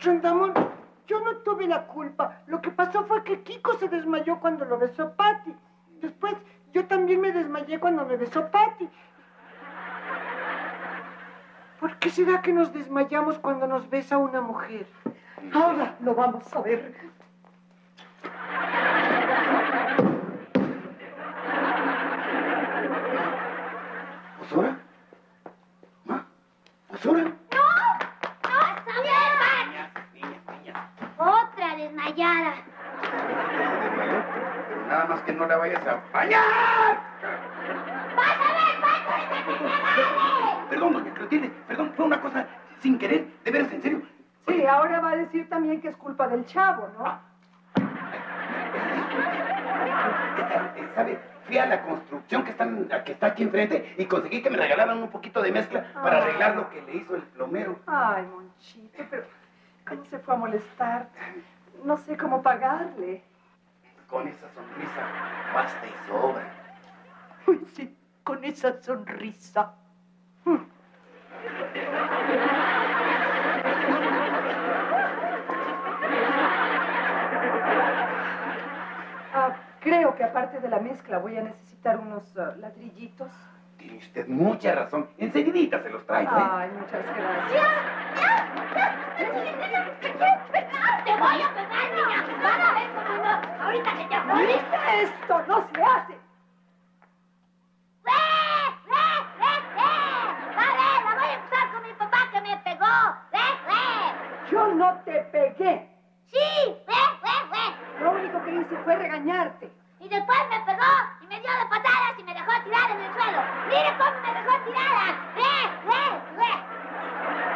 Rondamón, yo no tuve la culpa. Lo que pasó fue que Kiko se desmayó cuando lo besó Patty. Después, yo también me desmayé cuando me besó Patty. ¿Por qué será que nos desmayamos cuando nos besa una mujer? Ahora lo vamos a ver. ¿Osora? ¿Ma? ¿Osora? ¡No! ¡Está bien! Niñas. Otra desmayada. Se desmayó, pero nada más que no la vayas a bañar. ¡Vas a ver cuánto está que se vale! Perdón, doña Clotilde, perdón, fue una cosa sin querer, de veras, en serio. Sí, ahora va a decir también que es culpa del chavo, ¿no? ¿Sabe? Fui a la construcción que está aquí enfrente y conseguí que me regalaran un poquito de mezcla para arreglar lo que le hizo el plomero. Ay, Monchito, pero ¿cómo se fue a molestar? No sé cómo pagarle. Con esa sonrisa basta y sobra. Uy, sí, con esa sonrisa. Creo que aparte de la mezcla voy a necesitar unos ladrillitos. Tiene usted mucha razón. Enseguidita se los traigo, ¿eh? Ay, muchas gracias. ¡Te voy a pegar, niña! ¡Vas a ver cómo no! ¡Ahorita que te apoyes! ¡Mira esto! ¡No se hace! ¡Va a ver! ¡La voy a usar con mi papá que me pegó! Yo no te pegué. ¡Sí! Lo único que hice fue regañarte. Y después me pegó y me dio de patadas y me dejó tirada en el suelo. ¡Mire cómo me dejó tirada!